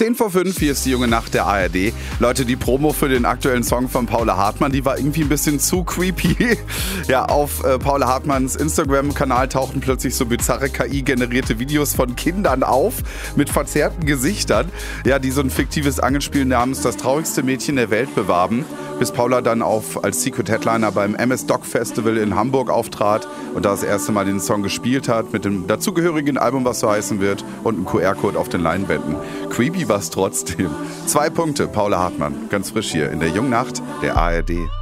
10 vor 5, hier ist die junge Nacht der ARD. Leute, die Promo für den aktuellen Song von Paula Hartmann, die war irgendwie ein bisschen zu creepy. Ja, auf Paula Hartmanns Instagram-Kanal tauchten plötzlich so bizarre KI-generierte Videos von Kindern auf mit verzerrten Gesichtern, ja, die so ein fiktives Angelspiel namens Das traurigste Mädchen der Welt bewarben, bis Paula dann als Secret Headliner beim MS Doc Festival in Hamburg auftrat und da das erste Mal den Song gespielt hat mit dem dazugehörigen Album, was so heißen wird, und einem QR-Code auf den Leinwänden. Creepy war es trotzdem. 2 Punkte, Paula Hartmann, ganz frisch hier in der Jungnacht der ARD.